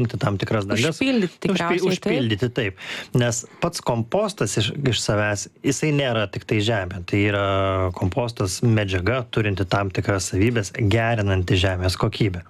tam tikras dalis. Užpildyti tikriausiai. Užpildyti, taip. Nes pats kompostas iš savęs, jisai nėra tik tai žemė. Tai yra kompostas medžiaga, turinti tam tikras savybės, gerinanti žemės kokybę.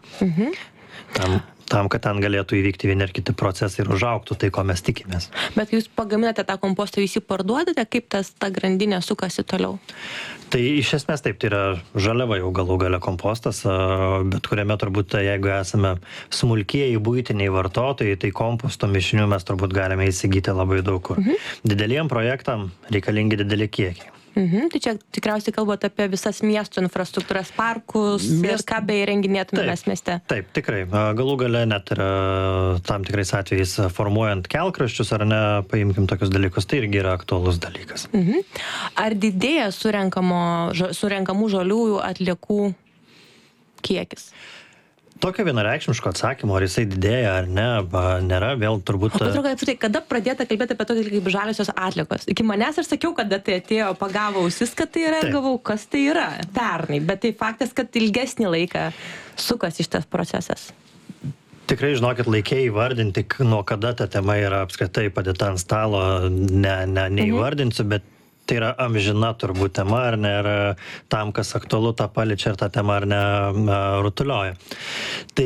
Tam, kad ten galėtų įvykti vieni ar kiti procesai ir užaugtų tai, ko mes tikimės. Bet jūs pagaminate tą kompostą, jūs jį parduodate, kaip ta grandinė sukasi toliau? Tai iš esmės taip, tai yra žaliava jau galų gale kompostas, bet kuriame turbūt, jeigu esame smulkieji buitiniai vartotojai, tai komposto mišinių mes turbūt galime įsigyti labai daug kur. Dideliem projektam reikalingi dideli kiekiai. Tai čia tikriausiai kalbate apie visas miesto infrastruktūras, parkus ir ką beįrenginėtumėmės mieste. Taip, tikrai. Galų gale net ir tam tikrais atvejais formuojant kelkraščius, ar ne, paimkim tokius dalykus, tai irgi yra aktualus dalykas. Ar didėja surenkamų žaliųjų atliekų kiekis? Tokio vienareikšmiško atsakymo, ar jisai didėja ar ne, nėra, vėl turbūt... Kada pradėta kalbėti apie tokį kaip žaliosios atliekos? Iki manęs aš sakiau, kada tai atėjo, pagavo ausis, kad tai yra, ir galvau, kas tai yra pernai, bet tai faktas, kad ilgesnį laiką sukasi šitas procesas. Tikrai, žinokit, laikė įvardinti, nuo kada ta tema yra apskritai padėta ant stalo, neįvardinsiu, bet tai yra amžina turbūt tema, ar ne, ir tam, kas aktualu, tą paliečia ir tą temą, ar ne, rutulioja. Tai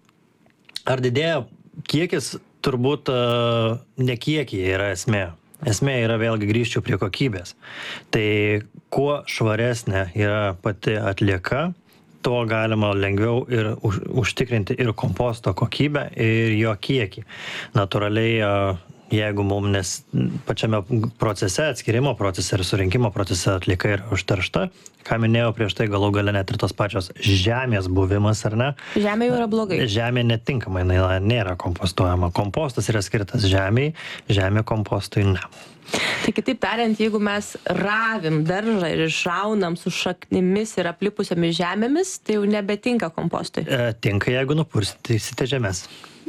ar didėja kiekis, turbūt ne kiekiai yra esmė. Esmė yra vėlgi grįžčiau prie kokybės. Tai kuo švaresnė yra pati atlieka, to galima lengviau ir užtikrinti ir komposto kokybę, ir jo kiekį. Natūraliai, jeigu mums pačiame procese, atskirimo procese ir surinkimo procese atlieka yra užteršta, ką minėjau prieš tai, galų gale net ir tos pačios žemės buvimas, ar ne? Žemė jau yra blogai. Žemė netinkamai, nėra kompostuojama. Kompostas yra skirtas žemei, žemė kompostui ne. Tai kitaip tariant, jeigu mes ravim daržą ir išraunam su šaknimis ir aplipusiamis žemėmis, tai jau nebetinka kompostui. Tinka, jeigu nupurstysite žemės.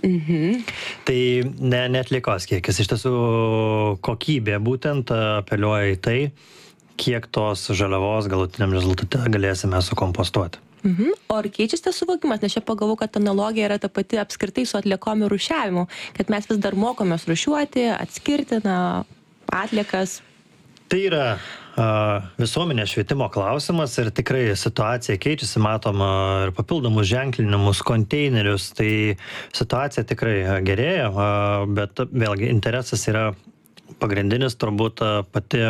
Tai neatliekos kiekis. Iš tiesų kokybė būtent apeliuoja į tai, kiek tos žaliavos galutiniam rezultate galėsime sukompostuoti. O ar keičiasi tas suvokimas? Nes čia pagalvojau, kad analogija yra ta pati apskritai su atliekom ir rūšiavimu, kad mes vis dar mokomės rūšiuoti, atskirti atliekas. Tai yra visuomenės švietimo klausimas ir tikrai situacija keičiasi, matom ir papildomus ženklinimus, konteinerius, tai situacija tikrai gerėja, bet vėlgi interesas yra pagrindinis, turbūt pati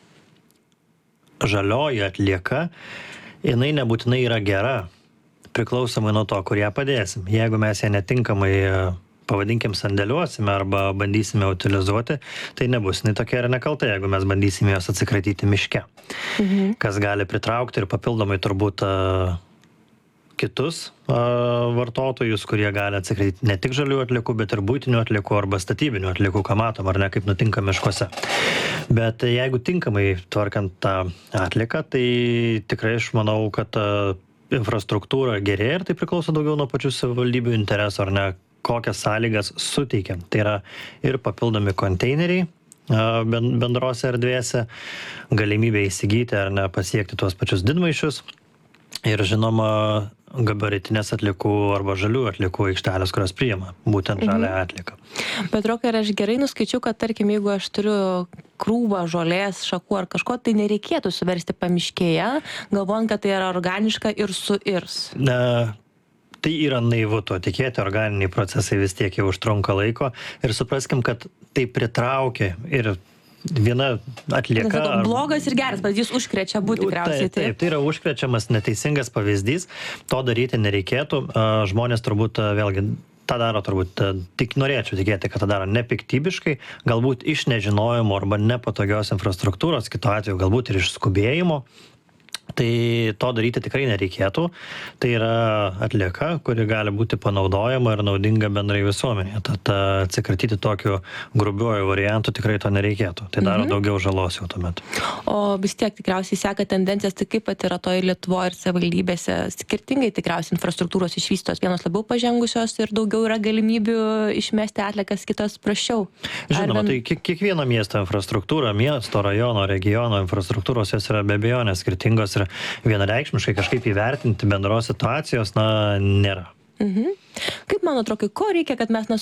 žalioji atlieka, jinai nebūtinai yra gera, priklausomai nuo to, kur ją padėsim. Jeigu mes ją netinkamai pavadinkim sandėliuosime arba bandysime utilizuoti, tai nebus jinai tokia ir nekalta, jeigu mes bandysime jos atsikratyti miške. Kas gali pritraukti ir papildomai turbūt kitus vartotojus, kurie gali atsikratyti ne tik žalių atliekų, bet ir buitinių atliekų arba statybinių atliekų, ką matom, ar ne, kaip nutinka miškuose. Bet jeigu tinkamai tvarkant tą atlieką, tai tikrai aš manau, kad infrastruktūra gerėja ir tai priklauso daugiau nuo pačių savivaldybių interesų, ar ne, kokias sąlygas suteikiam. Tai yra ir papildomi konteineriai bendrose erdvėse, galimybė įsigyti ar ne pasiekti tuos pačius didmaišius ir žinoma gabaritinės atliekų arba žalių atliekų aikštelės, kurios priima būtent žalią atlieką. Bet Rokai, ar aš gerai nuskaičiau, kad tarkim, jeigu aš turiu krūvą žolės, šakų ar kažko, tai nereikėtų suversti pamiškėje, galvojant, kad tai yra organiška ir suirs? Tai yra naivu to tikėti, organiniai procesai vis tiek jau užtrunka laiko ir supraskim, kad tai pritraukia ir viena atlieka... Blogas ir geras, bet jis užkrečia būti tikriausiai. Taip, tai yra užkrečiamas neteisingas pavyzdys, to daryti nereikėtų. Žmonės turbūt vėlgi tą daro, turbūt tik norėčiau tikėti, kad tą daro nepiktybiškai, galbūt iš nežinojimo arba nepatogios infrastruktūros, kitu atveju galbūt ir iš skubėjimo. Tai to daryti tikrai nereikėtų. Tai yra atlieka, kuri gali būti panaudojama ir naudinga bendrai visuomenėje. Tad atsikratyti tokiu grubiuoju variantu tikrai to nereikėtų. Tai daro daugiau žalos jau tuomet. O vis tiek tikriausiai seka tendencijas, tai kaip pat yra to ir Lietuvoje ir savivaldybėse. Skirtingai tikriausiai infrastruktūros išvystos, vienos labiau pažengusios ir daugiau yra galimybių išmesti atliekas, kitos prasčiau. Žinoma, tai kiekvieno miesto infrastruktūra, miesto, rajono, regiono infrastruktūros jos yra be abejonės skirtingos ir vienareikšmiškai kažkaip įvertinti bendros situacijos, nėra. Kaip man atrodo, ko reikia, kad mes